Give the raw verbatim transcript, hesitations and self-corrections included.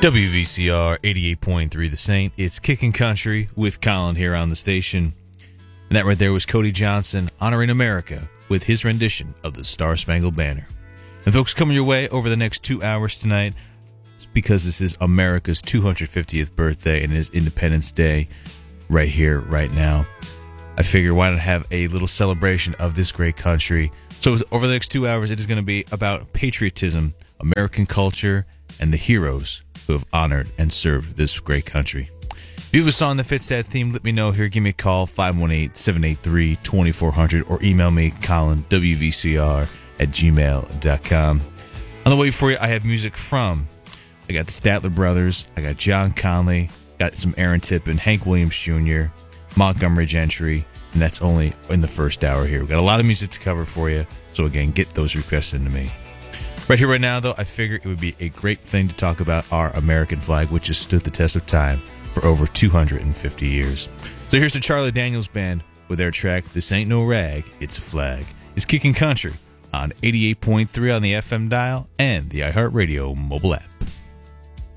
W V C R eighty-eight point three The Saint. It's Kicking Country with Colin here on the station. And that right there was Cody Johnson honoring America with his rendition of the Star Spangled Banner. And folks, coming your way over the next two hours tonight, because this is America's two hundred fiftieth birthday and it is Independence Day right here, right now. I figure why not have a little celebration of this great country. So over the next two hours, it is going to be about patriotism, American culture, and the heroes who have honored and served this great country. If you have a song that fits that theme, let me know here. Give me a call, five one eight, seven eight three, two four zero zero, or email me, Colin, W V C R at gmail dot com. On the way for you, I have music from, I got the Statler Brothers, I got John Conley, got some Aaron Tippin, Hank Williams Junior, Montgomery Gentry, and that's only in the first hour here. We've got a lot of music to cover for you, so again, get those requests into me. Right here, right now, though, I figure it would be a great thing to talk about our American flag, which has stood the test of time for over two hundred fifty years. So here's the Charlie Daniels Band with their track, This Ain't No Rag, It's a Flag. It's Kicking Country on eighty-eight point three on the F M dial and the iHeartRadio mobile app.